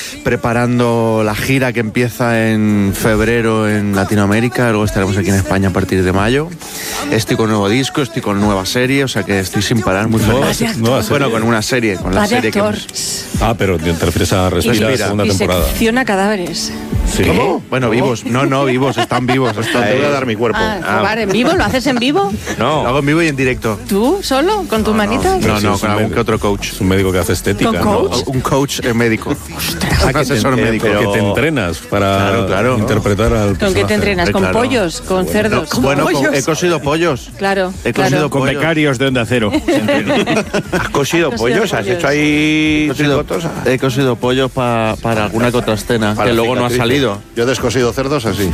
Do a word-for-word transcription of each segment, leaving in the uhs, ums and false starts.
preparando la gira que empieza en febrero en Latinoamérica, luego estaremos aquí en España a partir de mayo. Estoy con nuevo disco, estoy con nueva serie, o sea que estoy sin parar, muy feliz. Nueva serie. Bueno, con una serie, con la Vaya serie actor. que... Ah, pero te refieres a Respira, Respira. segunda Y temporada. secciona cadáveres. Sí. ¿Cómo? Bueno, vivos. No, no, vivos, están vivos. Están Te voy a dar mi cuerpo. Ah, jugar en vivo, ¿lo haces en vivo? Lo No, hago en vivo y en directo. ¿Tú solo? ¿Con tus manitas? No, Sí, no, es con un algún médico. que otro coach. Es un médico que hace estética, ¿Con ¿no? coach? Un coach eh, médico. Ah, Un que asesor te, médico. pero que te entrenas para Claro, claro. interpretar al ¿Con qué personaje. te entrenas? ¿Con Claro. pollos? ¿Con cerdos? ¿Con Bueno, pollos? con- he cosido pollos. Claro, He claro. cosido Con pollos. becarios de Onda Cero. has cosido Has pollos, cosido has pollos. hecho ahí He cosido, tricotos. he cosido pollos pa- para alguna que otra escena, Para que luego no ha cicatrices. salido. Yo he descosido cerdos así.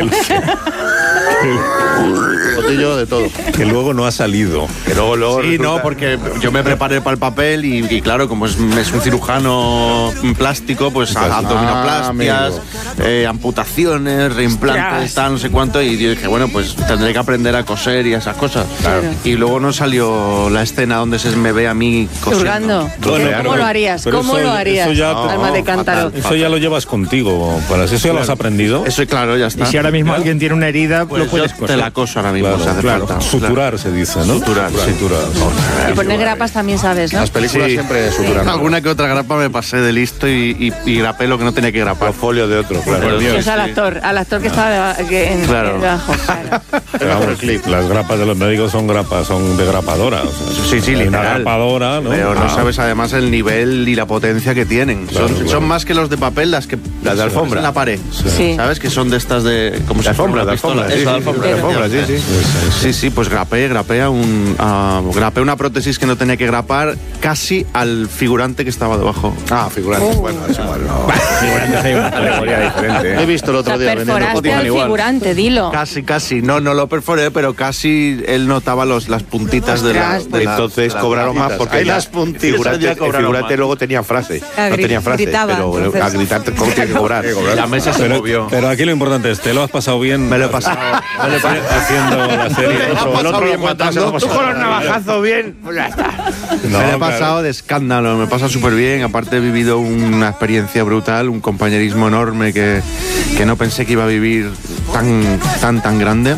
Botillo de todo. Que luego no ha salido. Que luego, luego Sí, resulta- no, porque yo me preparé para el papel y, y claro, como es, es un cirujano plástico, pues Ah, abdominoplastias, amigo. eh, amputaciones, reimplantes, tal, no sé cuánto, y yo dije, bueno, pues tendré que aprender a coser y esas cosas. Claro. Y luego no salió la escena donde se me ve a mí cosiendo. Hurgando. Bueno, ¿Cómo pero- lo harías? pero ¿Cómo eso- lo harías? eso ya- Alma No, de cántaro. fatal. Eso ya lo llevas contigo. Para eso ya lo has aprendido. Eso, claro, ya está. Y si ahora mismo alguien tiene una herida, Pues lo puedes yo coser. te la coso ahora mismo, Claro, si hace claro. falta. Suturar se dice, ¿no? Suturar, sí. Suturar. Y poner grapas también sabes, ¿no? Las películas Sí. siempre suturan. Alguna que otra grapa me pasé de listo y, y, y grapé lo que no tenía que grapar. Los folios de otro, claro. Por Dios. Eso al actor, al actor que estaba que en, Claro. en debajo. Claro. Pero vamos, las grapas de los médicos son grapas, son de grapadora. O sea, Sí, sí, hay una literal. grapadora, ¿no? Pero no Ah. sabes además el nivel y la potencia que tienen. Claro, son, claro. son más que los de papel, las que Las de alfombra. en la pared. Sí. ¿Sabes? Que son de estas de como De si fuera alfombra, una de pistola. alfombra, sí, Eso, sí, alfombra, de alfombra, sí, sí. Sí, sí, pues grapé, grapé a un a- grapé una prótesis que no tenía que grapar casi al figurante que estaba debajo. Ah, figurante. Bueno, es igual. No. Figurantes hay una Categoría diferente. He visto el O otro sea, día vendiendo perforaste cotizan al igual. figurante, dilo. Casi, casi. No, no lo perforé, pero casi él notaba los, las puntitas de la, Ostras, de la- Entonces de la- cobraron más porque Hay ya- las puntitas. el figurante, Ya el cobraron figurante más. luego tenía frase. Ah, No gri- tenía frase, gritaba, pero entonces. a gritar ¿cómo tiene que cobrar? La mesa se Pero, movió. pero aquí lo importante es, ¿te lo has pasado bien? Me lo he pasado. Me lo he pasado. Haciendo la serie. Me lo he Otro- pasado el otro bien lo cuenta, matando. se lo ha Tú pasado. con los navajazos bien, pues ya está. No, me lo he claro. pasado de escándalo, me pasa súper bien. Aparte he vivido una experiencia brutal, un compañerismo enorme que, que no pensé que iba a vivir tan, tan, tan grande.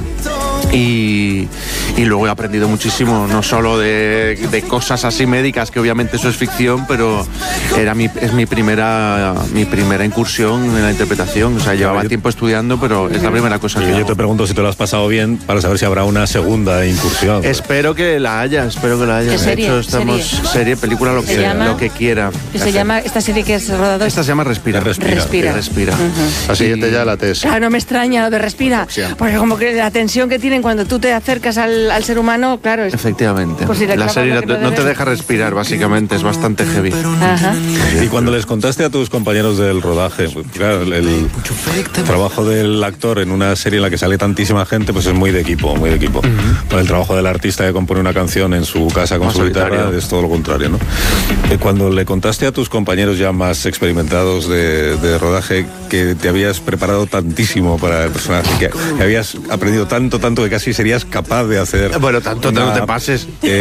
Y, y luego he aprendido muchísimo, no solo de, de cosas así médicas, que obviamente eso es ficción, pero era mi, es mi primera, mi primera incursión en la interpretación. O sea, llevaba yo- tiempo estudiando, pero es la primera cosa que Y yo hago. te pregunto si te lo has pasado bien para saber si habrá una segunda incursión. Espero que la haya, espero que la haya. ¿Qué De serie? hecho, estamos ¿Serie? serie, película, lo ¿Se que, llama? lo que quiera. Que se llama, esta serie que has rodado. Esta se llama Respira. Respira. Respira. Respira. La siguiente ya la tes. Claro, no me extraña lo de respira. Porque como que la tensión que tienen cuando tú te acercas al, al ser humano, claro. Es, Efectivamente. Por si le la clavas serie lo no que te, no no te debe. deja respirar, básicamente, es bastante heavy. Ajá. Y cuando les contaste a tus compañeros del rodaje, pues, claro, el, el trabajo del actor en una serie en la que sale tantísima gente, pues es muy de equipo, muy de equipo. Con el trabajo del artista que compone una canción en su casa con Más su solitario. guitarra es todo lo contrario, ¿no? Eh, Cuando le contaste a tus compañeros ya más experimentados de, de rodaje que te habías preparado tantísimo para el personaje, que, que habías aprendido tanto, tanto que casi serías capaz de hacer... Bueno, tanto una- no te pases. eh,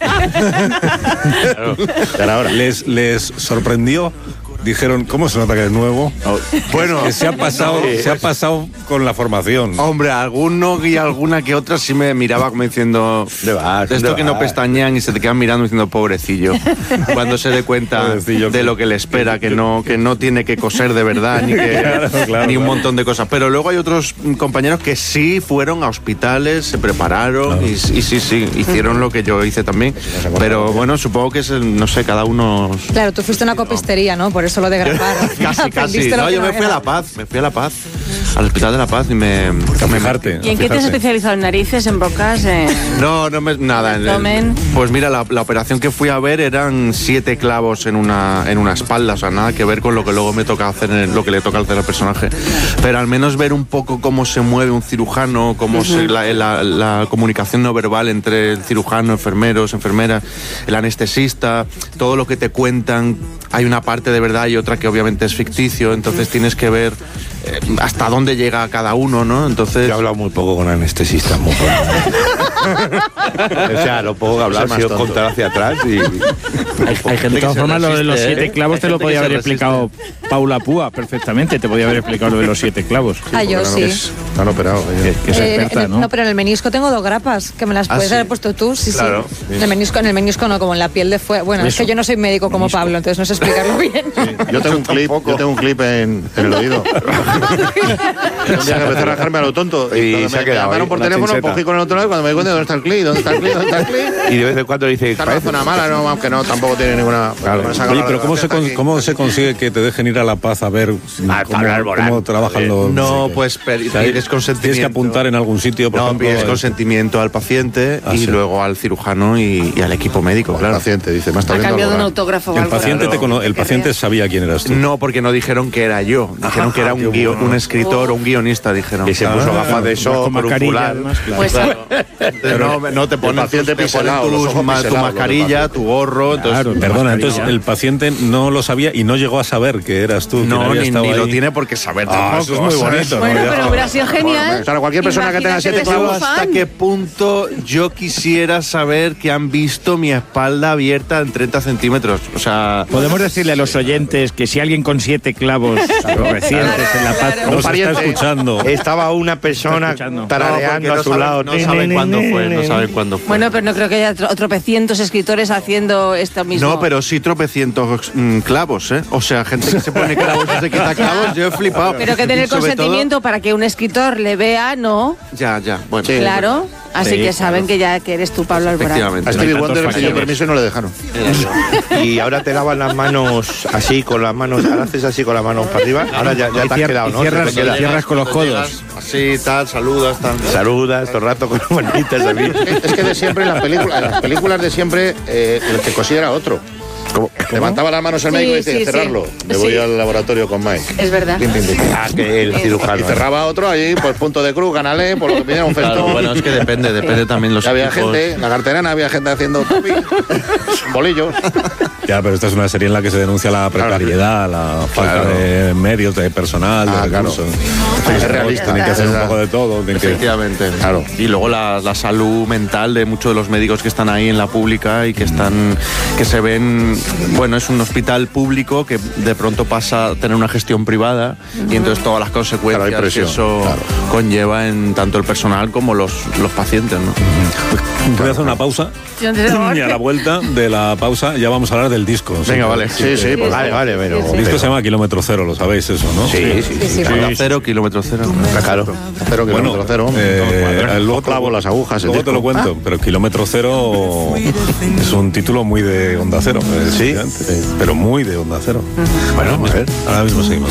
Ahora, ahora. les, les sorprendió. Dijeron, ¿cómo se nota que es nuevo? Bueno, Que se ha pasado, se ha pasado con la formación. hombre, alguno y alguna que otra sí me miraba como diciendo... ¿Dónde vas? De esto ¿Dónde que no vas? pestañean y se te quedan mirando diciendo pobrecillo. Cuando se dé cuenta Pobrecillo. de lo que le espera, que no, que no tiene que coser de verdad, ni, que, Claro, claro, ni un claro. montón de cosas. Pero luego hay otros compañeros que sí fueron a hospitales, se prepararon y, y sí, sí, hicieron lo que yo hice también. Pero bueno, supongo que es, el, no sé, cada uno... Claro, tú fuiste a una copistería, ¿no? Por eso lo de grapar. Casi, casi. Aprendiste lo No, que yo me no fui a era. La Paz, me fui a La Paz, al Hospital de La Paz y me... A me- fijarte. ¿Y en qué te has especializado? ¿En narices, en bocas? En... No, no me... Nada. en el- Abdomen. pues mira, la, la operación que fui a ver eran siete clavos en una, en una espalda, o sea, nada que ver con lo que luego me toca hacer, en el- lo que le toca hacer al personaje. Pero al menos ver un poco cómo se mueve un cirujano, cómo se, la, la- la comunicación no verbal entre el cirujano, enfermeros, enfermeras, el anestesista, todo lo que te cuentan. Hay una parte de verdad y otra que obviamente es ficticio, entonces tienes que ver eh, hasta dónde llega cada uno, ¿no? Entonces... Yo he hablado muy poco con anestesistas, muy poco. O sea, lo puedo hablar, más ha sido tonto. contar hacia atrás y... Hay, hay gente De todas que se formas, lo de los resiste, siete ¿eh? clavos Hay te lo gente podía que se haber resiste. explicado Paula Púa perfectamente. Te podía haber explicado lo de los siete clavos. Ah, yo sí. Están operados. Que, que es Eh, experta, en el- ¿no? pero en el menisco tengo dos grapas que me las ¿Ah, puedes sí? haber puesto tú, sí, Claro. sí. En el menisco, en el menisco no, como en la piel de fuera. Bueno, es Eso. que yo no soy médico como Pablo, entonces no sé explicarlo bien. Yo tengo un clip, yo tengo un clip en, en el oído. Un día que empecé a rajarme a lo tonto. Y cuando se ha me, quedado me llamaron ahí, por una teléfono, chincheta. cogí con el otro lado y cuando me di cuenta, ¿dónde está el clip? ¿Dónde está el clip? ¿Dónde está el clip? Y de vez en cuando dice, Está en una zona mala, no, aunque no, tampoco tiene ninguna... Claro. me saca Oye, la pero ¿cómo se, con- radiografía ¿cómo se consigue que te dejen ir a La Paz a ver Ah, cómo, para volar. cómo trabajan los... No, sé, pues per- o sea, pides consentimiento. Tienes que apuntar en algún sitio, por No, ejemplo. pides eh, consentimiento al paciente Ah, y sí. luego al cirujano y, y al equipo médico, El claro. paciente dice, me está Ha viendo cambiado de un algo. autógrafo o El algo. paciente, te Claro. cono- el paciente sabía quién eras tú. No, porque no dijeron que era yo. Dijeron que era un, guio- un escritor o un guionista, dijeron. que se Ah, puso gafas de sol, con por un mascarilla, fular. además, claro. Pues Entonces, no, no te ponen, paciente te ponen piselado, los tus ojos ma- tu piselados, los mascarilla, del tu gorro. Entonces, Claro, Perdona, mascarilla. entonces el paciente no lo sabía y no llegó a saber que eras tú. quien no, había ni, estado ni lo ahí. tiene por qué saber Ah, tampoco. eso es muy ¿sabes? bonito. Bueno, ¿no? Ya- pero hubiera sido genial. Claro, cualquier persona que tenga Imagínate siete que sea Pero un clavos... hasta fan. qué punto yo quisiera saber que han visto mi espalda abierta en treinta centímetros. O sea, Podemos decirle a los oyentes que si alguien con siete clavos recientes en La Paz... Nos está pariente. escuchando. Estaba una persona escuchando. tarareando no, a su porque lado. No saben, no saben cuándo fue, no saben cuándo fue. Bueno, pero no creo que haya tro- tropecientos escritores haciendo esto mismo. No, pero sí tropecientos mm, clavos, ¿eh? O sea, gente que se pone clavos y se quita clavos, yo he flipado. Pero que tener Y sobre consentimiento para que un escritor le vea, ¿no? todo- ya, ya, bueno. Sí. Claro. Así Sí, que saben que ya que eres tú, Pablo Alborán. Efectivamente. A Stevie tantos Wonder le pidió factores. permiso y no le dejaron. Y ahora te lavan las manos así, con las manos, ahora haces así con las manos para arriba. Ahora ya, ya Y te has cier- quedado, y ¿no? cierras- Se te queda. y cierras con los Cuando codos. llegas Así, tal, saludas, tal. Saludas todo el rato con las manitas a mí. Es que de siempre en las películas, en las películas de siempre, eh, el que cosía era otro. Levantaba las manos el Sí, médico y decía, sí, sí. cerrarlo. Me voy Sí. al laboratorio con Mike. Es verdad. Pim, pim, pim. Ah, que el cirujano. Y cerraba otro allí, pues punto de cruz, ganale, por lo que pidiera un Claro, festón. bueno, es que depende, depende también los Ya había equipos. gente, en la carterana había gente haciendo topi, bolillos. Ya, pero esta es una serie en la que se denuncia la precariedad, la falta Claro. de medios, de personal, Ah, de claro. recursos. Es realista. Tienen que hacer un Es poco de todo. tienen que- Efectivamente. Claro. Y luego la, la salud mental de muchos de los médicos que están ahí en la pública y que están, que se ven, bueno, es un hospital público que de pronto pasa a tener una gestión privada y entonces todas las consecuencias Claro, hay presión, que eso claro. conlleva en tanto el personal como los, los pacientes, ¿no? Voy a hacer una pausa Yo no sé, y a la vuelta de la pausa ya vamos a hablar del disco. Venga, vale. Sí, sí, pues Vale, vale, pero. El disco se llama Kilómetro Cero, lo sabéis eso, ¿no? Sí, sí, sí. Sí, sí. Onda cero, kilómetro cero. Claro. Cero Bueno, kilómetro cero. eh, luego te- clavo las agujas. el Luego te disco. lo cuento, pero Kilómetro Cero es un título muy de Onda Cero. Sí. efectivamente, pero muy de Onda Cero. Bueno, a ver, ahora mismo seguimos.